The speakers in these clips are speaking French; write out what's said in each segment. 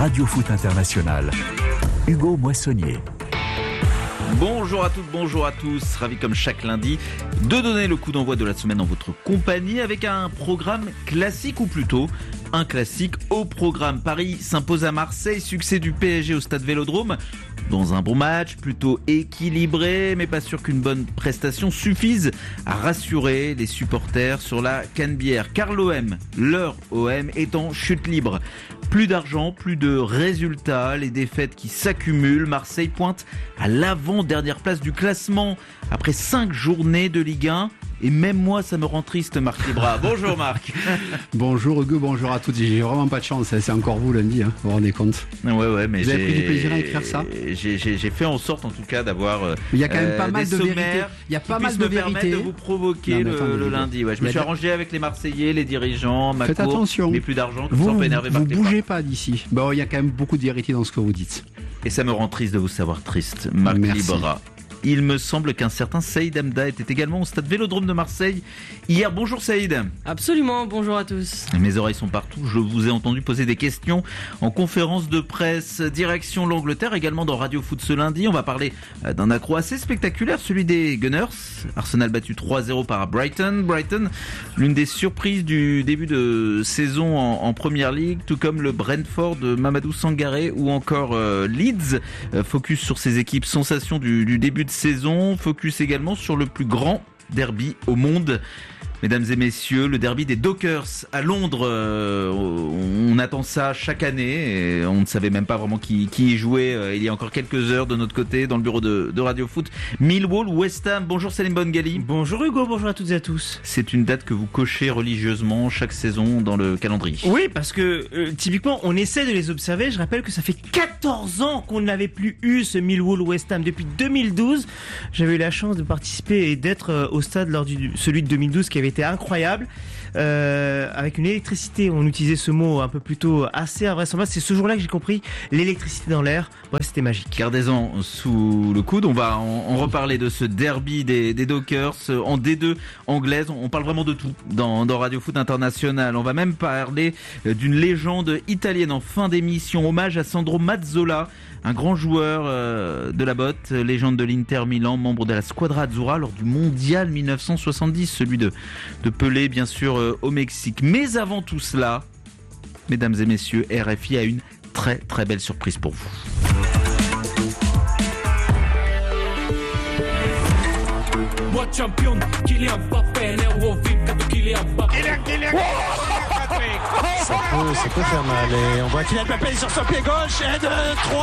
Radio Foot International. Hugo Moissonnier. Bonjour à toutes, bonjour à tous, ravi comme chaque lundi de donner le coup d'envoi de la semaine en votre compagnie avec un programme classique ou plutôt un classique au programme. Paris s'impose à Marseille, succès du PSG au stade Vélodrome dans un bon match plutôt équilibré, mais pas sûr qu'une bonne prestation suffise à rassurer les supporters sur la canebière, car l'OM, leur OM, est en chute libre. Plus d'argent, plus de résultats, les défaites qui s'accumulent. Marseille pointe à l'avant-dernière place du classement après 5 journées de Ligue 1. Et même moi, ça me rend triste, Marc Libra. Bonjour Marc. Bonjour Hugo, bonjour à toutes. J'ai vraiment pas de chance, c'est encore vous lundi, vous vous rendez compte. Ouais, mais vous avez pris du plaisir à écrire ça. J'ai fait en sorte en tout cas d'avoir il y a quand même pas mal de vérités. Il y a pas mal de vérités de vous provoquer le lundi. Ouais, je me suis arrangé avec les Marseillais, les dirigeants, ma Faites cour, attention. mais plus d'argent, tout ça un peu énervé par vous bougez pas d'ici. Bon, il y a quand même beaucoup de vérités dans ce que vous dites. Et ça me rend triste de vous savoir triste, Marc Libra. Il me semble qu'un certain Saïd Hamda était également au stade Vélodrome de Marseille hier. Bonjour Saïd. Absolument, bonjour à tous. Mes oreilles sont partout, je vous ai entendu poser des questions en conférence de presse. Direction l'Angleterre, également dans Radio Foot ce lundi. On va parler d'un accro assez spectaculaire, celui des Gunners. Arsenal battu 3-0 par Brighton. Brighton, l'une des surprises du début de saison en Premier League, tout comme le Brentford de Mamadou Sangaré ou encore Leeds. Focus sur ces équipes sensations du début de saison, focus également sur le plus grand derby au monde. Mesdames et messieurs, le derby des Dockers à Londres, on attend ça chaque année et on ne savait même pas vraiment qui y jouait il y a encore quelques heures de notre côté dans le bureau de Radio Foot. Millwall, West Ham, bonjour Salim Bongali. Bonjour Hugo, bonjour à toutes et à tous. C'est une date que vous cochez religieusement chaque saison dans le calendrier. Oui, parce que typiquement on essaie de les observer. Je rappelle que ça fait 14 ans qu'on n'avait plus eu ce Millwall West Ham. Depuis 2012, j'avais eu la chance de participer et d'être au stade lors celui de 2012 qui avait été incroyable, avec une électricité, on utilisait ce mot un peu plus tôt, assez invraisemblable. C'est ce jour-là que j'ai compris l'électricité dans l'air. Ouais, c'était magique. Gardez-en sous le coude, on va en reparler de ce derby des Dockers en D2 anglaise. On parle vraiment de tout dans Radio Foot International. On va même parler d'une légende italienne en fin d'émission, hommage à Sandro Mazzola, un grand joueur de la botte, légende de l'Inter Milan, membre de la Squadra Azzurra lors du Mondial 1970, celui de Pelé bien sûr au Mexique. Mais avant tout cela, mesdames et messieurs, RFI a une très très belle surprise pour vous. Ça peut faire mal. Et on voit Kylian Mbappé sur son pied gauche et 2-3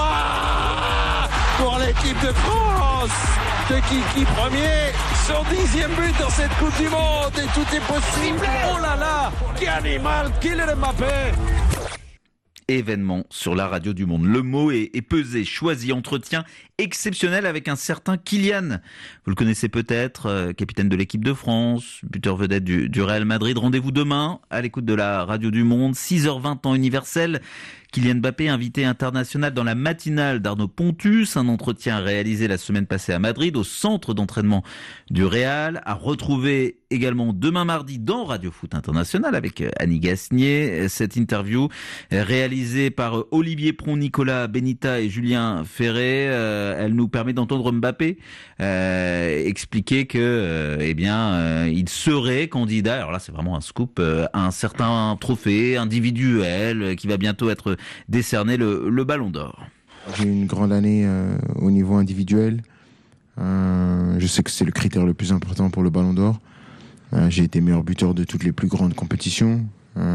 pour l'équipe de France. De Kiki premier, son 10e but dans cette Coupe du Monde et tout est possible. Oh là là, quel animal, Kylian Mbappé. Événement sur la radio du monde. Le mot est pesé, choisi, entretien exceptionnel avec un certain Kylian. Vous le connaissez peut-être, capitaine de l'équipe de France, buteur vedette du Real Madrid. Rendez-vous demain à l'écoute de la radio du monde, 6h20 temps universel. Kylian Mbappé, invité international dans la matinale d'Arnaud Pontus, un entretien réalisé la semaine passée à Madrid au centre d'entraînement du Real, à retrouver également demain mardi dans Radio Foot International avec Annie Gasnier. Cette interview réalisée par Olivier Pron, Nicolas Benita et Julien Ferré, elle nous permet d'entendre Mbappé expliquer que il serait candidat, alors là c'est vraiment un scoop, à un certain trophée individuel qui va bientôt être décerné, le Ballon d'Or. J'ai eu une grande année au niveau individuel. Je sais que c'est le critère le plus important pour le Ballon d'Or. J'ai été meilleur buteur de toutes les plus grandes compétitions.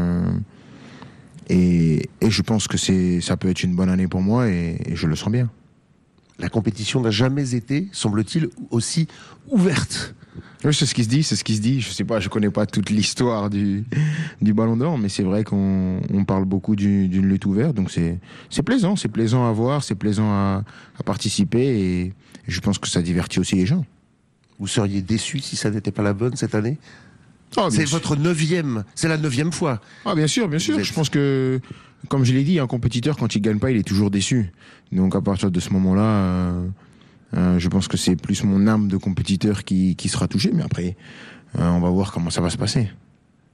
Et je pense que ça peut être une bonne année pour moi et je le sens bien. La compétition n'a jamais été, semble-t-il, aussi ouverte. Oui, c'est ce qui se dit. Je sais pas, je connais pas toute l'histoire du Ballon d'Or, mais c'est vrai qu'on parle beaucoup d'une lutte ouverte, donc c'est plaisant à voir, c'est plaisant à participer et je pense que ça divertit aussi les gens. Vous seriez déçu si ça n'était pas la bonne cette année ? C'est votre 9e, c'est la 9e fois. Ah bien sûr. Je pense que, comme je l'ai dit, un compétiteur quand il gagne pas, il est toujours déçu. Donc à partir de ce moment-là, je pense que c'est plus mon âme de compétiteur qui sera touchée. Mais après, on va voir comment ça va se passer.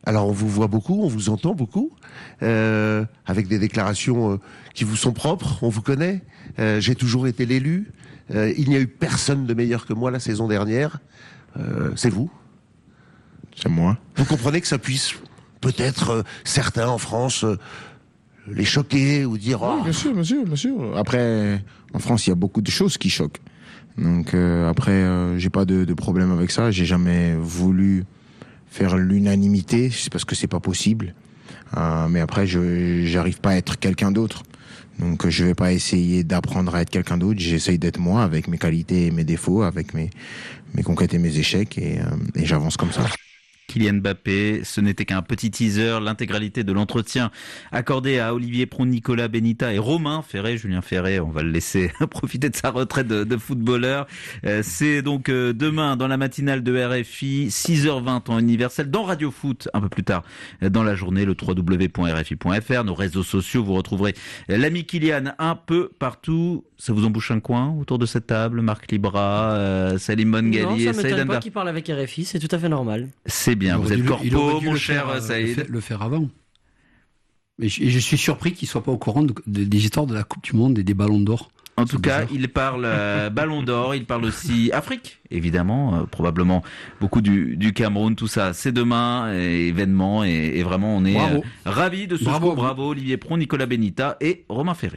Alors on vous voit beaucoup, on vous entend beaucoup, avec des déclarations qui vous sont propres, on vous connaît. J'ai toujours été l'élu. Il n'y a eu personne de meilleur que moi la saison dernière. C'est vous. C'est moi. Vous comprenez que ça puisse peut-être certains en France les choquer ou dire Oui, bien sûr. Après, en France, il y a beaucoup de choses qui choquent. Donc après, j'ai pas de problème avec ça. J'ai jamais voulu faire l'unanimité, c'est parce que c'est pas possible. Mais après, j'arrive pas à être quelqu'un d'autre. Donc je vais pas essayer d'apprendre à être quelqu'un d'autre. J'essaye d'être moi, avec mes qualités et mes défauts, avec mes conquêtes et mes échecs, et j'avance comme ça. Kylian Mbappé, ce n'était qu'un petit teaser. L'intégralité de l'entretien accordé à Olivier Pron, Nicolas Benita et Romain Ferré. Julien Ferré, on va le laisser profiter de sa retraite de footballeur. C'est donc demain dans la matinale de RFI, 6h20 temps universel, dans Radio Foot un peu plus tard dans la journée, le www.rfi.fr, nos réseaux sociaux. Vous retrouverez l'ami Kylian un peu partout. Ça vous embouche un coin autour de cette table? Marc Libra, Salim Bongali et Saïd Non, ça m'étonne Anda. pas qu'il parle avec RFI, c'est tout à fait normal. C'est bien, vous êtes corpo, mon cher Saïd. Le faire avant. Et je suis surpris qu'il soit pas au courant des histoires de la Coupe du Monde et des ballons d'or. En tout cas, il parle Ballon d'Or, il parle aussi Afrique, évidemment, probablement beaucoup du Cameroun, tout ça. C'est demain, événement, et vraiment on est ravis de ce scoop. Bravo Olivier Pron, Nicolas Benita et Romain Ferré.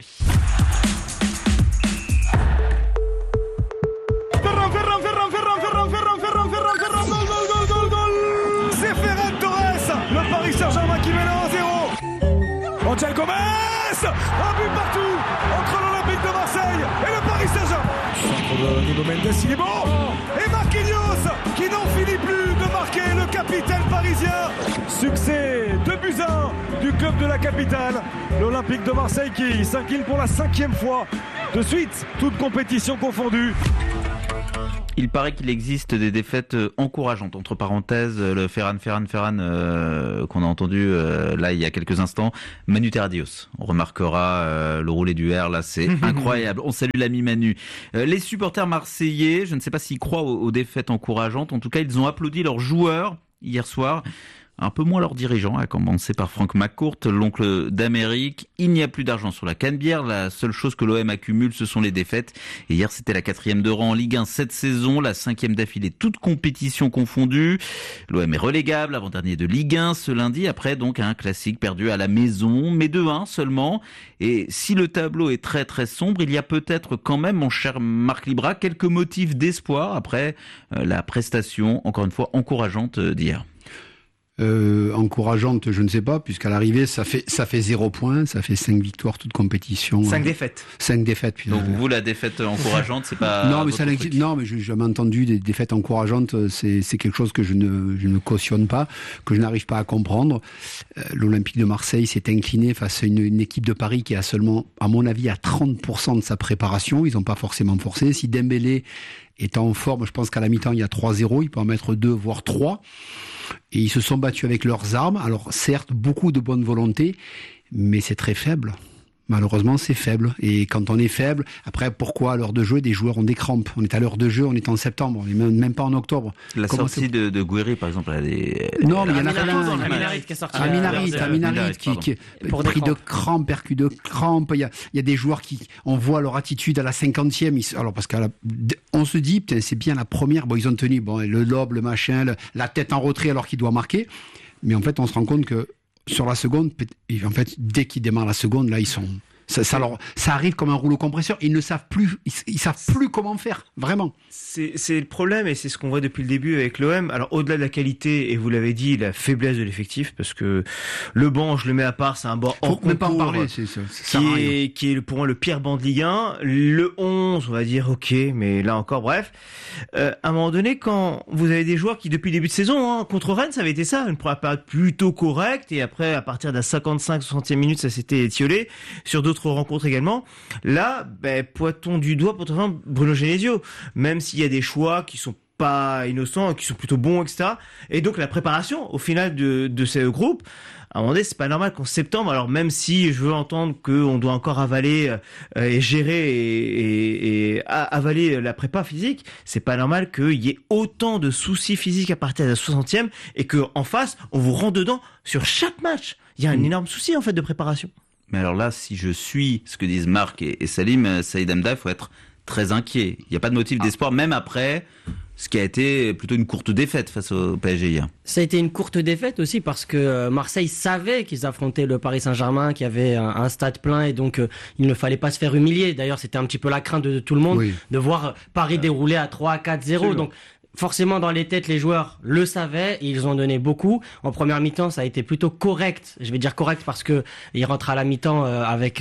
C'est Ferran Torres, le Paris Saint-Germain qui mène 1-0. Angel Gomez, un but partout entre l'Olympique de Marseille et le Paris Saint-Germain. Centre de Nuno Mendes, il est bon. Et Marquinhos qui n'en finit plus de marquer, le capitaine parisien. Succès 2-1 du club de la capitale, l'Olympique de Marseille qui s'incline pour la 5e fois de suite, toute compétition confondue. Il paraît qu'il existe des défaites encourageantes, entre parenthèses, le Ferran qu'on a entendu là il y a quelques instants, Manu Terradios. On remarquera le roulé du R, là c'est incroyable. On salue l'ami Manu. Les supporters marseillais, je ne sais pas s'ils croient aux défaites encourageantes, en tout cas ils ont applaudi leurs joueurs hier soir. Un peu moins leurs dirigeants, à commencer par Franck McCourt, l'oncle d'Amérique. Il n'y a plus d'argent sur la canebière. La seule chose que l'OM accumule, ce sont les défaites. Et hier, c'était la 4e de rang en Ligue 1 cette saison, la 5e d'affilée, toute compétition confondue. L'OM est relégable, avant-dernier de Ligue 1 ce lundi, après donc un classique perdu à la maison, mais 2-1 seulement. Et si le tableau est très très sombre, il y a peut-être quand même, mon cher Marc Libra, quelques motifs d'espoir après la prestation, encore une fois, encourageante d'hier. Encourageante, je ne sais pas, puisqu'à l'arrivée, ça fait 0 points, ça fait 5 victoires, toute compétition. 5 défaites. 5 défaites. Puis donc vous, la défaite encourageante, c'est pas... Non, mais ça n'existe. Non, mais j'ai jamais entendu des défaites encourageantes. C'est quelque chose que je ne cautionne pas, que je n'arrive pas à comprendre. L'Olympique de Marseille s'est incliné face à une équipe de Paris qui a seulement, à mon avis, à 30% de sa préparation. Ils n'ont pas forcément forcé. Si Dembélé est en forme, je pense qu'à la mi-temps, il y a 3-0. Il peut en mettre 2, voire 3. Et ils se sont battus avec leurs armes. Alors certes, beaucoup de bonne volonté, mais c'est très faible. Malheureusement, c'est faible. Et quand on est faible, après, pourquoi à l'heure de jeu, des joueurs ont des crampes? On est à l'heure de jeu, on est en septembre, on n'est même pas en octobre. La sortie de Guéry, par exemple, elle a des... Non, mais il y en a plein. Aminarit qui est sorti. Aminarit qui pris de crampes, percu de crampes. Il y a des joueurs qui, on voit leur attitude à la 50e. Alors, parce on se dit, putain, c'est bien la première. Bon, ils ont tenu, le lobe, le machin, la tête en retrait alors qu'il doit marquer. Mais en fait, on se rend compte que, sur la seconde, en fait, dès qu'ils démarrent la seconde, là, ils sont... Ça arrive comme un rouleau compresseur. Ils ne savent plus, ils savent plus comment faire, vraiment. C'est le problème et c'est ce qu'on voit depuis le début avec l'OM. Alors au-delà de la qualité et vous l'avez dit, la faiblesse de l'effectif, parce que le banc, je le mets à part, c'est un banc hors concours, même pas en parler, qui est pour moi le pire banc de Ligue 1. Le 11, on va dire ok, mais là encore, bref. À un moment donné, quand vous avez des joueurs qui depuis le début de saison, contre Rennes, ça avait été ça, une première période plutôt correcte et après à partir de la 55-60e minute, ça s'était étiolé. Sur d'autres rencontres également. Là, pointons du doigt pour exemple Bruno Genesio, même s'il y a des choix qui sont pas innocents, qui sont plutôt bons, etc. Et donc la préparation au final de ce groupe, à un moment donné, c'est pas normal qu'en septembre, alors même si je veux entendre qu'on doit encore avaler et gérer et avaler la prépa physique, c'est pas normal qu'il y ait autant de soucis physiques à partir de la 60e et qu'en face, on vous rend dedans sur chaque match. Il y a un énorme souci en fait de préparation. Mais alors là, si je suis ce que disent Marc et Salim, Saïd Hamda, il faut être très inquiet. Il n'y a pas de motif d'espoir, même après ce qui a été plutôt une courte défaite face au PSG hier. Ça a été une courte défaite aussi parce que Marseille savait qu'ils affrontaient le Paris Saint-Germain, qui avait un stade plein et donc il ne fallait pas se faire humilier. D'ailleurs, c'était un petit peu la crainte de tout le monde de voir Paris dérouler à 3-4-0. Donc forcément, dans les têtes, les joueurs le savaient et ils ont donné beaucoup. En première mi-temps, ça a été plutôt correct. Je vais dire correct parce que il rentre à la mi-temps avec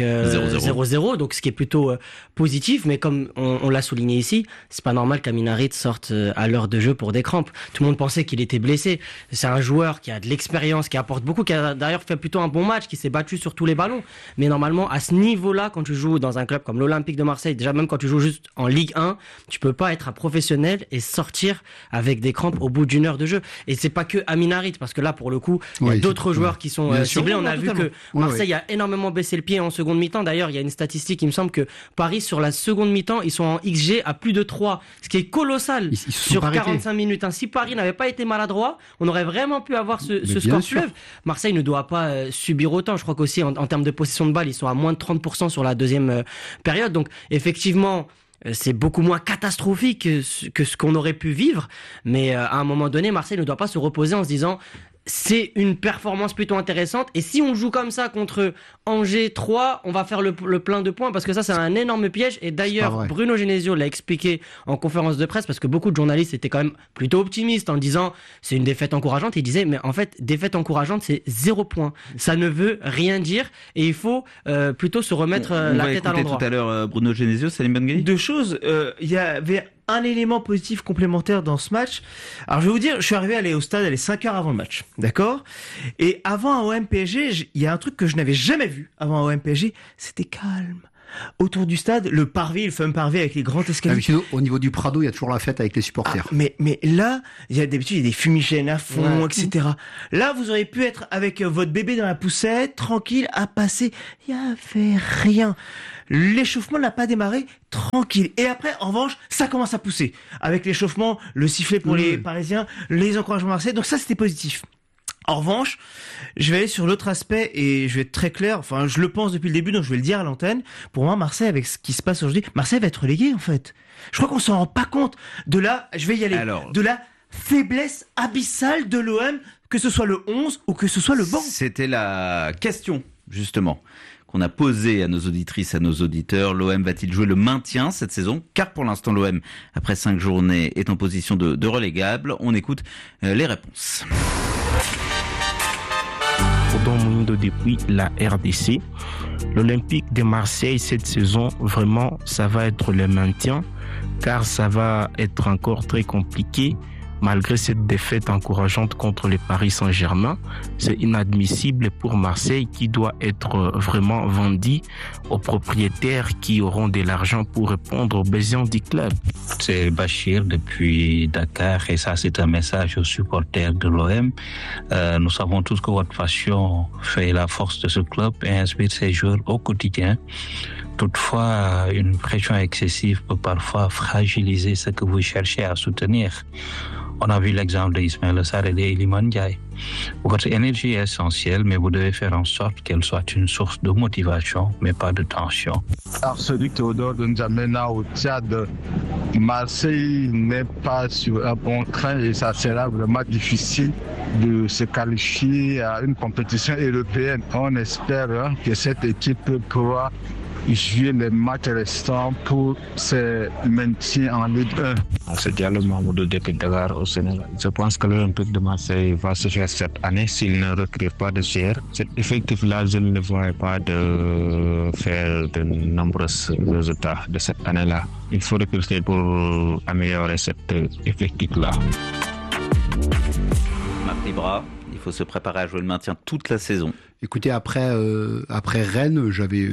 0-0, donc ce qui est plutôt positif. Mais comme on l'a souligné ici, c'est pas normal qu'Amin Harit sorte à l'heure de jeu pour des crampes. Tout le monde pensait qu'il était blessé. C'est un joueur qui a de l'expérience, qui apporte beaucoup, qui a d'ailleurs fait plutôt un bon match, qui s'est battu sur tous les ballons. Mais normalement, à ce niveau-là, quand tu joues dans un club comme l'Olympique de Marseille, déjà même quand tu joues juste en Ligue 1, tu peux pas être un professionnel et sortir avec des crampes au bout d'une heure de jeu. Et c'est pas que Amin Harit, parce que là, pour le coup, il y a d'autres joueurs qui sont ciblés. On a vu que Marseille a énormément baissé le pied en seconde mi-temps. D'ailleurs, il y a une statistique, il me semble que Paris, sur la seconde mi-temps, ils sont en XG à plus de 3, ce qui est colossal sur 45 minutes. Si Paris n'avait pas été maladroit, on aurait vraiment pu avoir ce score fleuve. Marseille ne doit pas subir autant. Je crois qu'aussi, en termes de possession de balle, ils sont à moins de 30% sur la deuxième période. Donc, effectivement, c'est beaucoup moins catastrophique que ce qu'on aurait pu vivre, mais à un moment donné, Marseille ne doit pas se reposer en se disant c'est une performance plutôt intéressante et si on joue comme ça contre Angers 3, on va faire le plein de points parce que ça c'est un énorme piège et d'ailleurs Bruno Genesio l'a expliqué en conférence de presse parce que beaucoup de journalistes étaient quand même plutôt optimistes en disant c'est une défaite encourageante et il disait mais en fait défaite encourageante c'est 0 points, ça ne veut rien dire et il faut plutôt se remettre la tête à l'endroit. On va écouter tout à l'heure Bruno Genesio, Salim Bengali. Deux choses, il y avait un élément positif complémentaire dans ce match. Alors je vais vous dire, je suis arrivé à aller au stade, aller 5 heures avant le match, d'accord ? Et avant un OM PSG, il y a un truc que je n'avais jamais vu avant un OM PSG, c'était calme. Autour du stade, le parvis, le fameux parvis avec les grands escaliers. Sinon, au niveau du Prado, il y a toujours la fête avec les supporters. Mais là, d'habitude, il y a des fumigènes à fond, etc. Là, vous auriez pu être avec votre bébé dans la poussette, tranquille, à passer. Il n'y avait rien. L'échauffement n'a pas démarré, tranquille. Et après, en revanche, ça commence à pousser. Avec l'échauffement, le sifflet pour les Parisiens, les encouragements marseillais. Donc ça, c'était positif. En revanche, je vais aller sur l'autre aspect et je vais être très clair. Enfin, je le pense depuis le début, donc je vais le dire à l'antenne. Pour moi, Marseille, avec ce qui se passe aujourd'hui, Marseille va être relégué, en fait. Je crois qu'on s'en rend pas compte de la, je vais y aller, de la faiblesse abyssale de l'OM, que ce soit le 11 ou que ce soit le banc. C'était la question, justement, qu'on a posée à nos auditrices, à nos auditeurs. L'OM va-t-il jouer le maintien cette saison ? Car pour l'instant, l'OM, après 5 journées, est en position de relégable. On écoute les réponses. Depuis la RDC, l'Olympique de Marseille cette saison, vraiment, ça va être le maintien, car ça va être encore très compliqué. Malgré cette défaite encourageante contre le Paris Saint-Germain, c'est inadmissible pour Marseille qui doit être vraiment vendu aux propriétaires qui auront de l'argent pour répondre aux besoins du club. C'est Bachir depuis Dakar et ça c'est un message aux supporters de l'OM. Nous savons tous que votre passion fait la force de ce club et inspire ses joueurs au quotidien. Toutefois, une pression excessive peut parfois fragiliser ce que vous cherchez à soutenir. On a vu l'exemple d'Ismaël Sarr et d'Iliman Ndiaye. Votre énergie est essentielle, mais vous devez faire en sorte qu'elle soit une source de motivation, mais pas de tension. Celui Théodore de N'Djamena au Tchad, Marseille n'est pas sur un bon train et ça sera vraiment difficile de se qualifier à une compétition européenne. On espère que cette équipe pourra jouer les matchs restants pour se maintenir en Ligue 1. C'est Diallo Mamadou depuis Dakar au Sénégal. Je pense que l'Olympique de Marseille va se faire cette année s'il ne recrute pas de joueurs. Cet effectif-là, je ne le vois pas de faire de nombreux résultats de cette année-là. Il faut recruter pour améliorer cet effectif-là. Marc Libra, il faut se préparer à jouer le maintien toute la saison. Écoutez, après Rennes,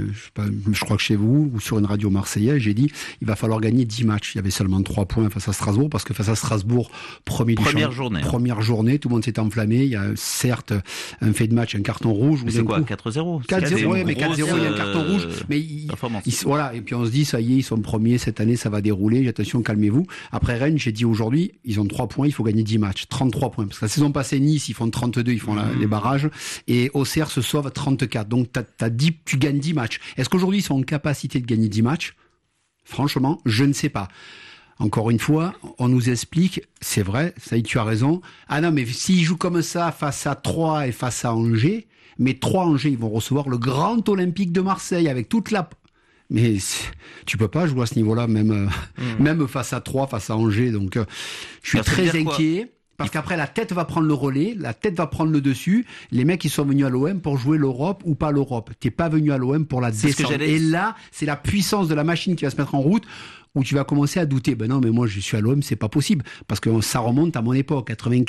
je crois que chez vous ou sur une radio marseillaise, j'ai dit il va falloir gagner 10 matchs. Il y avait seulement 3 points face à Strasbourg, parce que face à Strasbourg, première journée, tout le monde s'est enflammé. Il y a certes un fait de match, un carton rouge. Mais c'est quoi, 4-0 4-0, oui, mais 4-0, il y a un carton rouge. Mais voilà, et puis on se dit, ça y est, ils sont premiers cette année, ça va dérouler. Attention, calmez-vous. Après Rennes, j'ai dit aujourd'hui, ils ont 3 points, il faut gagner 10 matchs. 33 points. Parce que la saison passée, Nice, ils font 32, ils font les barrages. Et Auxerre se sauve à 34. Donc, tu gagnes 10 matchs. Est-ce qu'aujourd'hui, ils sont en capacité de gagner 10 matchs? Franchement, je ne sais pas. Encore une fois, on nous explique, c'est vrai, ça y est, tu as raison. Ah non, mais s'ils jouent comme ça face à Troyes et face à Angers, mais 3 Angers, ils vont recevoir le Grand Olympique de Marseille avec toute la... Mais tu peux pas jouer à ce niveau-là, même face à Troyes, face à Angers. Donc, je suis très inquiet. Parce qu'après, la tête va prendre le relais, la tête va prendre le dessus. Les mecs, ils sont venus à l'OM pour jouer l'Europe ou pas l'Europe. T'es pas venu à l'OM pour la descente. Et là, c'est la puissance de la machine qui va se mettre en route, où tu vas commencer à douter. Ben non, mais moi, je suis à l'OM, c'est pas possible. Parce que ça remonte à mon époque,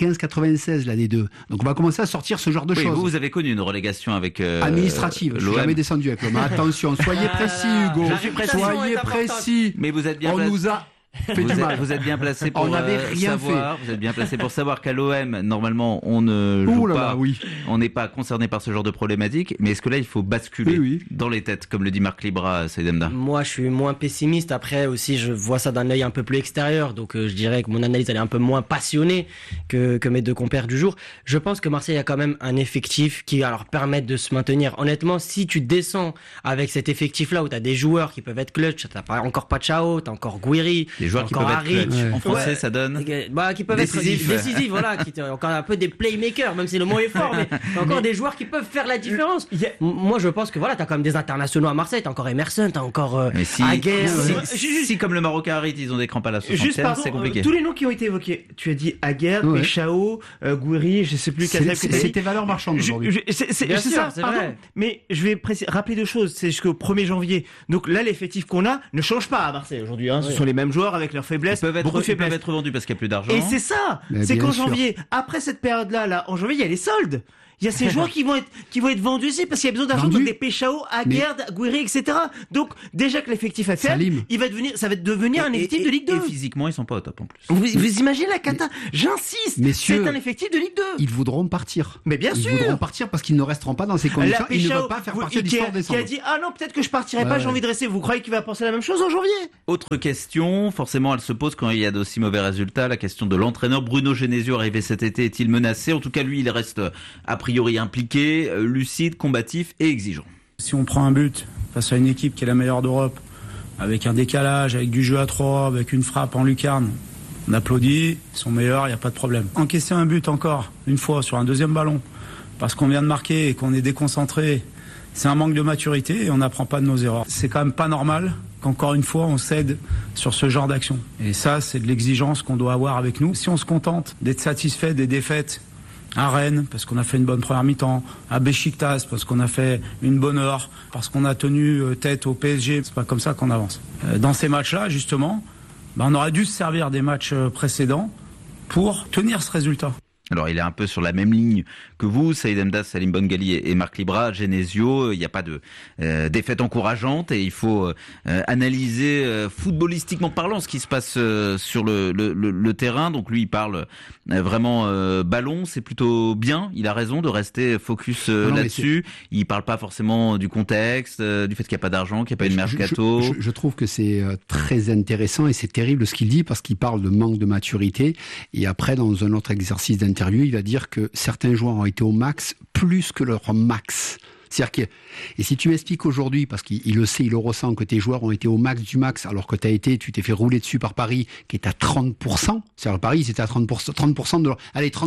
95-96, l'année 2. Donc, on va commencer à sortir ce genre de choses. Vous avez connu une relégation avec administrative. Je suis jamais descendu avec l'OM. Attention, soyez précis, Hugo. Soyez précis. Mais vous êtes bien nous a... Vous êtes bien placé pour savoir. Vous êtes bien placé pour savoir qu'à l'OM, normalement, on ne joue pas. Oui. On n'est pas concerné par ce genre de problématique. Mais est-ce que là, il faut basculer dans les têtes, comme le dit Marc Libra, Saïd Mda? Moi, je suis moins pessimiste. Après, aussi, je vois ça d'un œil un peu plus extérieur. Donc, je dirais que mon analyse, elle est un peu moins passionnée que mes deux compères du jour. Je pense que Marseille a quand même un effectif qui va leur permettre de se maintenir. Honnêtement, si tu descends avec cet effectif-là, où tu as des joueurs qui peuvent être clutch, t'as encore Pachao, t'as encore Guiri, des joueurs qui peuvent être clutch. En français, ça donne qui peuvent être décisifs, voilà, qui encore un peu des playmakers, même si le mot est fort, mais encore des joueurs qui peuvent faire la différence. Moi, je pense que voilà, t'as quand même des internationaux à Marseille, t'as encore Emerson, t'as encore Aguerre. Si comme le Marocain Harit, ils ont des crampes à la 60e, c'est compliqué. Tous les noms qui ont été évoqués, tu as dit Aguerre, Pechao, Guiri, je sais plus quel. C'était valeur marchande aujourd'hui. C'est ça, c'est vrai. Mais je vais rappeler deux choses. C'est jusqu'au 1er janvier. Donc là, l'effectif qu'on a ne change pas à Marseille aujourd'hui. Ce sont les mêmes joueurs avec leurs faiblesses. Ils peuvent être vendus parce qu'il n'y a plus d'argent. Et c'est ça. C'est qu'en janvier, après cette période-là, en janvier, il y a les soldes. Il y a ces joueurs qui vont être vendus ici parce qu'il y a besoin d'argent, donc des Pechao, Aguerd, Guiri, etc. Donc, déjà que l'effectif est faible, ça va devenir un effectif de Ligue 2. Et physiquement, ils sont pas au top en plus. Vous imaginez la cata? J'insiste. Messieurs, c'est un effectif de Ligue 2. Ils voudront partir. Mais bien sûr. Ils voudront partir parce qu'ils ne resteront pas dans ces conditions. Ils ne veulent pas faire partie du sport descendre. Qui a dit, ah non, peut-être que je partirai pas, j'ai envie de rester. Vous croyez qu'il va penser la même chose en janvier? Autre question, forcément, elle se pose quand il y a d'aussi mauvais résultats. La question de l'entraîneur Bruno Genesio, arrivé cet été, est-il menacé? En tout cas, lui, il reste a priori impliqué, lucide, combatif et exigeant. Si on prend un but face à une équipe qui est la meilleure d'Europe, avec un décalage, avec du jeu à 3, avec une frappe en lucarne, on applaudit, ils sont meilleurs, il n'y a pas de problème. Encaisser un but encore, une fois, sur un deuxième ballon, parce qu'on vient de marquer et qu'on est déconcentré, c'est un manque de maturité et on n'apprend pas de nos erreurs. C'est quand même pas normal qu'encore une fois on cède sur ce genre d'action. Et ça, c'est de l'exigence qu'on doit avoir avec nous. Si on se contente d'être satisfait des défaites à Rennes, parce qu'on a fait une bonne première mi-temps, à Beşiktaş, parce qu'on a fait une bonne heure, parce qu'on a tenu tête au PSG, c'est pas comme ça qu'on avance. Dans ces matchs-là, justement, on aurait dû se servir des matchs précédents pour tenir ce résultat. Alors, il est un peu sur la même ligne que vous, Saïd Mda, Salim Bongali et Marc Libra. Genesio, il n'y a pas de défaite encourageante et il faut analyser footballistiquement parlant ce qui se passe sur le terrain. Donc lui, il parle vraiment ballon, c'est plutôt bien. Il a raison de rester focus là-dessus. Il parle pas forcément du contexte, du fait qu'il n'y a pas d'argent, qu'il n'y a pas une mercato. Je trouve que c'est très intéressant et c'est terrible ce qu'il dit parce qu'il parle de manque de maturité. Et après, dans un autre exercice d'interview, il va dire que certains joueurs ont été au max plus que leur max. C'est-à-dire que, et si tu m'expliques aujourd'hui, parce qu'il le sait, il le ressent, que tes joueurs ont été au max du max, alors que tu t'es fait rouler dessus par Paris, qui est à 30%. C'est-à-dire Paris, c'était à 30% de leur,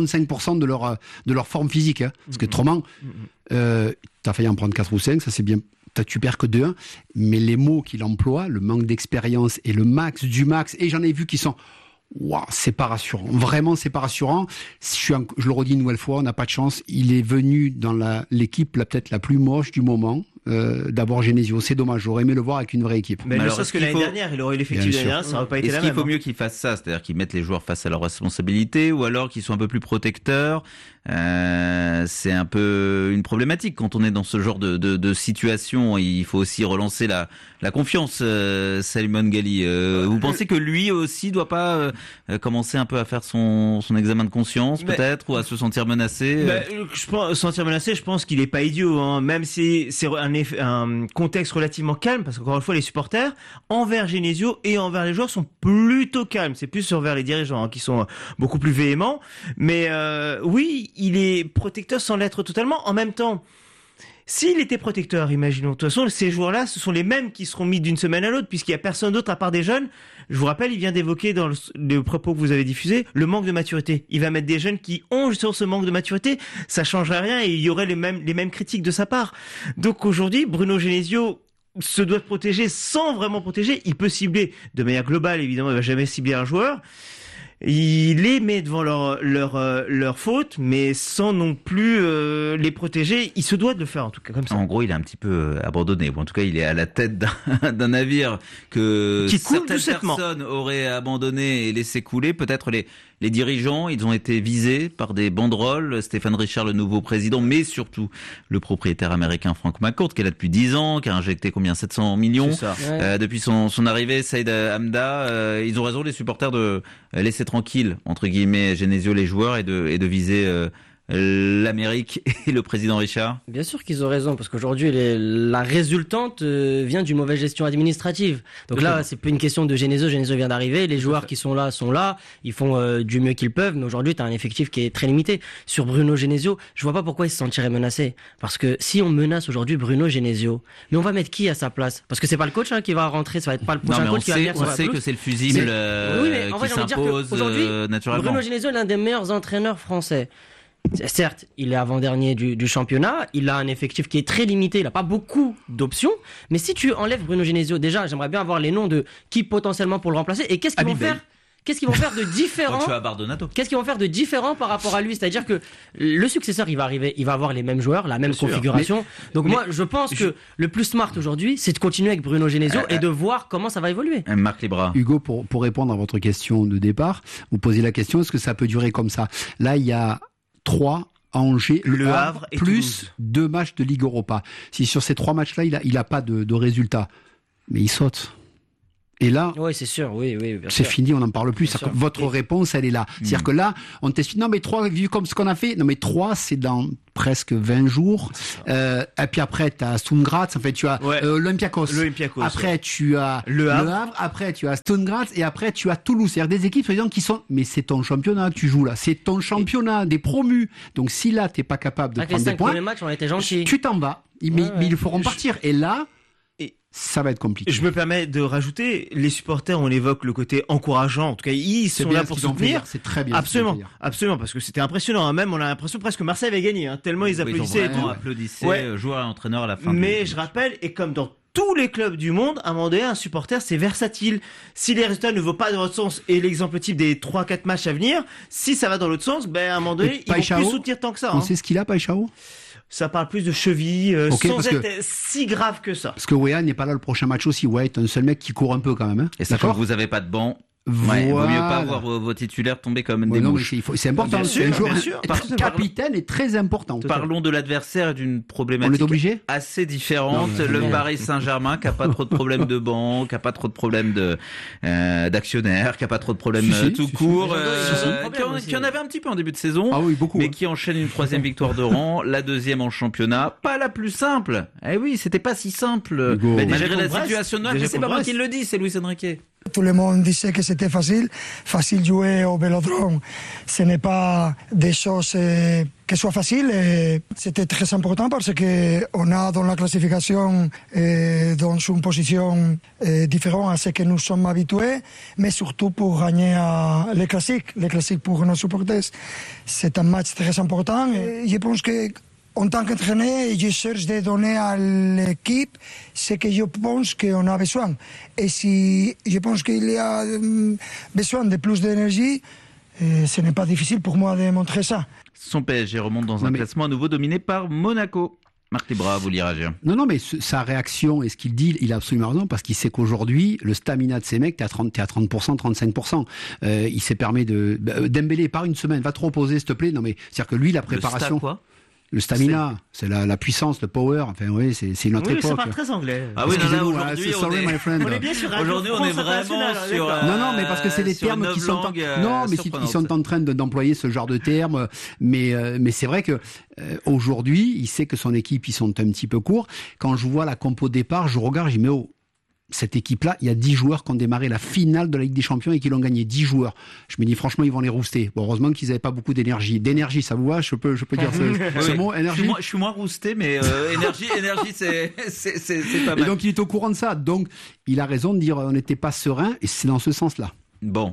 35% de leur forme physique, hein. Parce que autrement, t'as failli en prendre 4 ou 5, ça c'est bien. Tu perds que 2-1, mais les mots qu'il emploie, le manque d'expérience et le max du max, et j'en ai vu qui sont, waouh, c'est pas rassurant. Vraiment, c'est pas rassurant. Je le redis une nouvelle fois, on n'a pas de chance. Il est venu dans l'équipe peut-être la plus moche du moment. D'abord Genesio, c'est dommage. J'aurais aimé le voir avec une vraie équipe. Mais ne serait-ce que l'année dernière, il aurait eu l'effectif de l'année dernière, ça n'aurait pas été la même. Est-ce qu'il faut mieux qu'il fasse ça, c'est-à-dire qu'il mette les joueurs face à leurs responsabilités, ou alors qu'ils soient un peu plus protecteurs, c'est un peu une problématique quand on est dans ce genre de situation. Il faut aussi relancer la confiance. Salomon Gali, vous pensez que lui aussi doit pas commencer un peu à faire son examen de conscience, peut-être, ou à se sentir menacé? Je pense qu'il est pas idiot, hein, même si c'est un contexte relativement calme, parce qu'encore une fois, les supporters envers Genesio et envers les joueurs sont plutôt calmes. C'est plus envers les dirigeants qui sont beaucoup plus véhéments. Mais oui, il est protecteur sans l'être totalement. En même temps, s'il était protecteur, imaginons, de toute façon, ces joueurs-là, ce sont les mêmes qui seront mis d'une semaine à l'autre, puisqu'il n'y a personne d'autre à part des jeunes. Je vous rappelle, il vient d'évoquer dans le propos que vous avez diffusé, le manque de maturité. Il va mettre des jeunes qui ont sur ce manque de maturité. Ça changerait rien et il y aurait les mêmes critiques de sa part. Donc aujourd'hui, Bruno Genesio se doit de protéger sans vraiment protéger. Il peut cibler de manière globale, évidemment, il va jamais cibler un joueur. Il les met devant leur faute, mais sans non plus les protéger. Il se doit de le faire, en tout cas, comme ça. En gros, il est un petit peu abandonné. En tout cas, il est à la tête d'un navire qui coule certaines personnes auraient abandonné et laissé couler. Peut-être les dirigeants, ils ont été visés par des banderoles. Stéphane Richard, le nouveau président, mais surtout le propriétaire américain Frank McCourt, qui est là depuis 10 ans, qui a injecté 700 millions. C'est ça. Depuis son arrivée, Saïd Hamda, ils ont raison, les supporters, de laisser tranquille, entre guillemets, Genesio, les joueurs, et de viser l'Amérique et le président Richard. Bien sûr qu'ils ont raison, parce qu'aujourd'hui, la résultante vient d'une mauvaise gestion administrative. Donc là, c'est plus une question de Genesio. Genesio vient d'arriver, les joueurs qui sont là, ils font du mieux qu'ils peuvent, mais aujourd'hui, tu as un effectif qui est très limité. Sur Bruno Genesio, je vois pas pourquoi il se sentirait menacé. Parce que si on menace aujourd'hui Bruno Genesio, mais on va mettre qui à sa place? Parce que c'est pas le coach qui va rentrer, ça va être pas le prochain coach qui va venir. On sait que c'est le fusible qui s'impose naturellement. Bruno Genesio est l'un des meilleurs entraîneurs français. Certes, il est avant-dernier du championnat, il a un effectif qui est très limité, il n'a pas beaucoup d'options, mais si tu enlèves Bruno Genesio, déjà, j'aimerais bien avoir les noms de qui potentiellement pour le remplacer, et qu'est-ce qu'ils vont faire? Qu'est-ce qu'ils vont faire de différent? Qu'est-ce qu'ils vont faire de différent par rapport à lui? C'est-à-dire que le successeur, il va arriver, il va avoir les mêmes joueurs, la même configuration. Moi, je pense que le plus smart aujourd'hui, c'est de continuer avec Bruno Genesio et de voir comment ça va évoluer. Marc Libra. Hugo, pour répondre à votre question de départ, vous posez la question, est-ce que ça peut durer comme ça? Là, il y a 3 à Angers, Le Havre et plus Toulouse. 2 matchs de Ligue Europa. Si sur ces 3 matchs-là, il a pas de résultat, mais il saute. Et là, oui, c'est sûr, oui, bien c'est sûr. fini, on n'en parle plus. Votre réponse, elle est là. C'est-à-dire que là, on t'explique, non mais 3, vu comme ce qu'on a fait, non mais 3, c'est dans presque 20 jours. Et puis après, tu as Sturm Graz, en fait, tu as Olympiakos. Après, tu as Le Havre. Après, tu as Sturm Graz. Et après, tu as Toulouse. C'est-à-dire des équipes, par qui sont, mais c'est ton championnat que tu joues là. C'est ton championnat, des promus. Donc si là, t'es pas capable de prendre des points. Les matchs, on a été gentils. Tu t'en vas. Mais ils feront partir. Et là, ça va être compliqué. Je me permets de rajouter, les supporters, on évoque le côté encourageant. En tout cas, ils sont là pour soutenir. C'est très bien. Absolument, parce que c'était impressionnant. Même, on a l'impression presque que Marseille avait gagné, tellement ils applaudissaient et tout. Applaudissaient, joueurs et entraîneurs à la fin. Mais je rappelle, et comme dans tous les clubs du monde, à un moment donné, un supporter, c'est versatile. Si les résultats ne vont pas dans votre sens, et l'exemple type des 3-4 matchs à venir, si ça va dans l'autre sens, à un moment donné, ils vont plus soutenir tant que ça. On sait ce qu'il a, Païchao? Ça parle plus de cheville, sans être si grave que ça. Parce que Wea n'est pas là le prochain match aussi. Wea est un seul mec qui court un peu quand même. Hein. Et sachant que vous n'avez pas de banc, voilà. Il vaut mieux pas voir vos titulaires tomber comme des mouches. C'est important. Un joueur capitaine est très important. Parlons de l'adversaire, d'une problématique assez différente. Le Paris Saint-Germain qui n'a pas trop de problèmes de banc, qui n'a pas trop de problèmes d'actionnaires, qui n'a pas trop de problèmes tout court, qui en avait un petit peu en début de saison, mais qui enchaîne une 3e victoire de rang, la 2e en championnat, pas la plus simple. Eh oui, c'était pas si simple. Malgré la situation, c'est pas moi qui le dis, c'est Luis Enrique. Tout le monde disait que c'était facile jouer au Vélodrome. Ce n'est pas des choses que soient faciles. C'était très important parce qu'on a dans la classification dans une position différente à ce que nous sommes habitués, mais surtout pour gagner les classiques pour nos supporters. C'est un match très important. Je pense que en tant qu'entraîneur, je cherche de donner à l'équipe ce que je pense qu'on a besoin. Et si je pense qu'il y a besoin de plus d'énergie, ce n'est pas difficile pour moi de montrer ça. Son PSG remonte dans un classement à nouveau dominé par Monaco. Marc Libra, vous lire agir. Non, mais sa réaction et ce qu'il dit, il a absolument raison, parce qu'il sait qu'aujourd'hui, le stamina de ces mecs, t'es à 30%, 35%. Il s'est permis Dembélé, par une semaine, va te reposer, s'il te plaît. Non, mais c'est-à-dire que lui, la préparation. Le stamina, c'est la puissance, le power. Enfin, oui, c'est une autre époque. Oui, c'est pas très anglais. Ah oui, non, aujourd'hui, on est bien sur Radio aujourd'hui, on est vraiment sur. Non, mais parce que c'est des termes qui sont. Ils sont en train d'employer ce genre de termes. Mais c'est vrai que aujourd'hui, il sait que son équipe, ils sont un petit peu courts. Quand je vois la compo départ, je regarde, je dis mais cette équipe-là, il y a 10 joueurs qui ont démarré la finale de la Ligue des Champions et qui l'ont gagné. 10 joueurs. Je me dis, franchement, ils vont les rouster. Bon, heureusement qu'ils n'avaient pas beaucoup d'énergie. D'énergie, ça vous va? Je peux dire ce mot, énergie? Je suis moins rousté, mais énergie, c'est pas mal. Et donc, il est au courant de ça. Donc, il a raison de dire, on n'était pas serein, et c'est dans ce sens-là. Bon,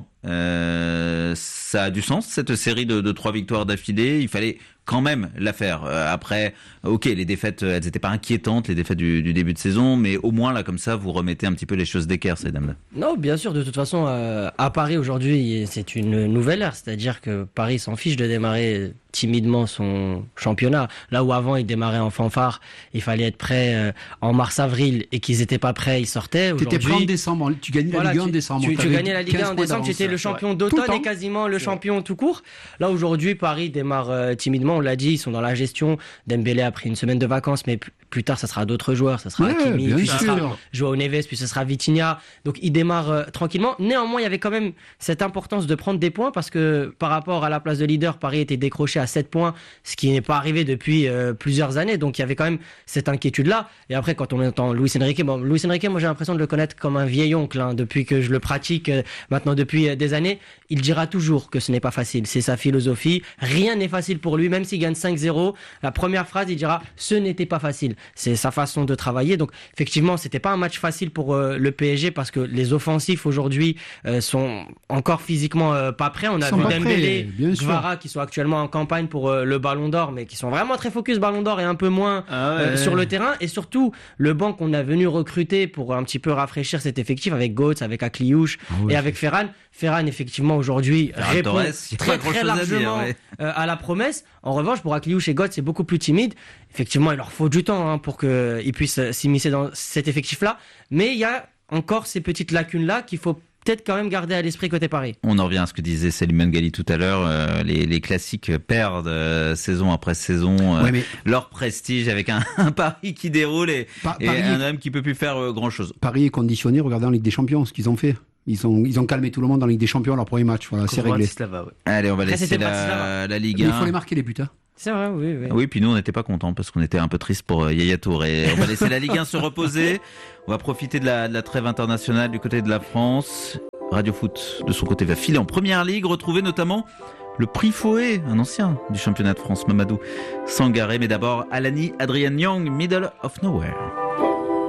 ça a du sens, cette série de 3 victoires d'affilée. Il fallait quand même la faire. Après, ok, les défaites, elles n'étaient pas inquiétantes, les défaites du début de saison, mais au moins, là, comme ça, vous remettez un petit peu les choses d'équerre, ces dames-là. Non, bien sûr, de toute façon, à Paris, aujourd'hui, c'est une nouvelle ère. C'est-à-dire que Paris s'en fiche de démarrer timidement son championnat. Là où avant, ils démarraient en fanfare, il fallait être prêt en mars-avril, et qu'ils n'étaient pas prêts, ils sortaient. T'étais prêt en décembre, tu gagnais la Ligue 1 en décembre. Tu gagnais la Ligue 1 en décembre, tu étais le champion d'automne et quasiment le champion tout court. Là, aujourd'hui, Paris démarre timidement, on l'a dit, ils sont dans la gestion. Dembélé a pris une semaine de vacances, mais plus tard, ça sera d'autres joueurs. Ça sera Hakimi, puis ça sera Joao Neves, puis ce sera Vitinha. Donc, ils démarrent tranquillement. Néanmoins, il y avait quand même cette importance de prendre des points parce que par rapport à la place de leader, Paris était décroché à 7 points, ce qui n'est pas arrivé depuis plusieurs années. Donc, il y avait quand même cette inquiétude-là. Et après, quand on entend Luis Enrique, moi, j'ai l'impression de le connaître comme un vieil oncle, depuis que je le pratique maintenant depuis des années. Il dira toujours que ce n'est pas facile. C'est sa philosophie. Rien n'est facile pour lui, même s'il gagne 5-0. La première phrase, il dira « ce n'était pas facile ». C'est sa façon de travailler. Donc, effectivement, c'était pas un match facile pour le PSG parce que les offensifs aujourd'hui sont encore physiquement pas prêts. On a vu Dembélé, Kvara qui sont actuellement en campagne pour le Ballon d'Or, mais qui sont vraiment très focus Ballon d'Or et un peu moins sur le terrain. Et surtout, le banc qu'on a venu recruter pour un petit peu rafraîchir cet effectif avec Götze, avec Akliouche et avec Ferran. Ferran, effectivement, aujourd'hui, répond très largement à la promesse. En revanche, pour Akliouche et Götze, c'est beaucoup plus timide. Effectivement, il leur faut du temps pour qu'ils puissent s'immiscer dans cet effectif-là. Mais il y a encore ces petites lacunes-là qu'il faut peut-être quand même garder à l'esprit côté Paris. On en revient à ce que disait Salim Bengali tout à l'heure. Les classiques perdent saison après saison leur prestige avec un Paris qui déroule et un homme qui peut plus faire grand-chose. Paris est conditionné, regardez en Ligue des Champions ce qu'ils ont fait. Ils ont calmé tout le monde dans la Ligue des Champions leur premier match. Voilà, c'est réglé. Allez, on va laisser la Ligue 1. Mais il faut les marquer les buts. C'est vrai, oui. Oui, puis nous, on n'était pas contents parce qu'on était un peu tristes pour Yaya Touré. On va laisser la Ligue 1 se reposer. On va profiter de la trêve internationale du côté de la France. Radio Foot, de son côté, va filer en première ligue, retrouver notamment le prix Fouet, un ancien du championnat de France, Mamadou Sangaré. Mais d'abord, Alani Adrian Young, Middle of Nowhere.